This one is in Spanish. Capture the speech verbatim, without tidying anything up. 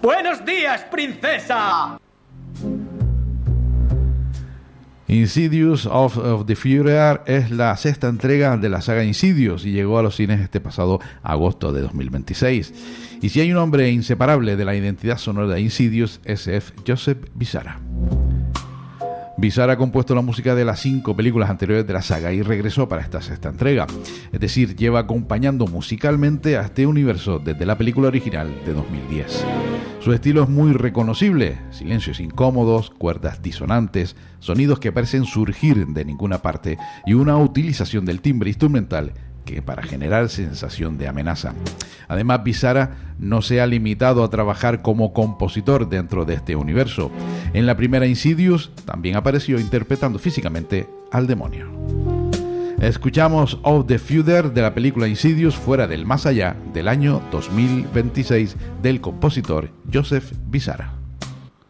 ¡Buenos días, princesa! Insidious of, of the Future es la sexta entrega de la saga Insidious y llegó a los cines este pasado agosto de dos mil veintiséis. Y si hay un hombre inseparable de la identidad sonora de Insidious, es F. Joseph Bizarra. Bizarra ha compuesto la música de las cinco películas anteriores de la saga y regresó para esta sexta entrega. Es decir, lleva acompañando musicalmente a este universo desde la película original de dos mil diez. Su estilo es muy reconocible: silencios incómodos, cuerdas disonantes, sonidos que parecen surgir de ninguna parte y una utilización del timbre instrumental que para generar sensación de amenaza. Además, Bizarra no se ha limitado a trabajar como compositor dentro de este universo. En la primera Insidious también apareció interpretando físicamente al demonio. Escuchamos Of the Future de la película Insidious Fuera del Más Allá del año dos mil veintiséis del compositor Joseph Bizarra.